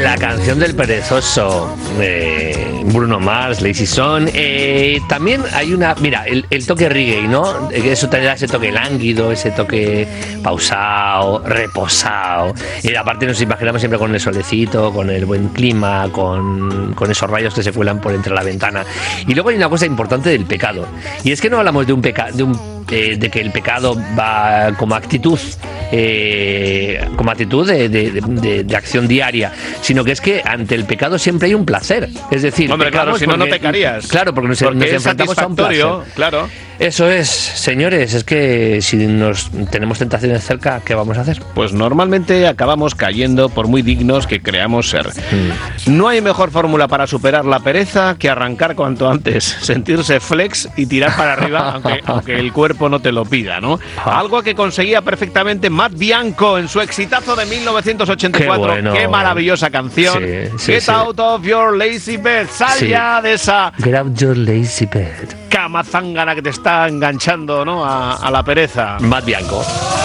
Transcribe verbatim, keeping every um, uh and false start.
La canción del perezoso, eh, Bruno Mars, Lazy Song. Eh, también hay una, mira, el, el toque reggae, ¿no? Eso te da ese toque lánguido, ese toque pausado, reposado. Y aparte nos imaginamos siempre con el solecito, con el buen clima, con, con esos rayos que se cuelan por entre la ventana. Y luego hay una cosa importante del pecado. Y es que no hablamos de un pecado, de un Eh, de que el pecado va como actitud eh, como actitud de, de, de, de acción diaria, sino que es que ante el pecado siempre hay un placer. Es decir, hombre, claro, si no, no pecarías. Claro, porque nos, porque nos es enfrentamos a un placer. Claro. Eso es, señores, es que si nos tenemos tentaciones cerca, ¿qué vamos a hacer? Pues normalmente acabamos cayendo por muy dignos que creamos ser. Mm. No hay mejor fórmula para superar la pereza que arrancar cuanto antes, sentirse flex y tirar para arriba, aunque, aunque el cuerpo no te lo pida, ¿no? Ah. Algo que conseguía perfectamente Matt Bianco en su exitazo de mil novecientos ochenta y cuatro. Qué, bueno. Qué maravillosa canción. Sí, sí, Get sí. out of your lazy bed. Sal sí. ya de esa... Get out your lazy bed. Cama zángana que te está enganchando, ¿no? a, a la pereza. Matt Bianco.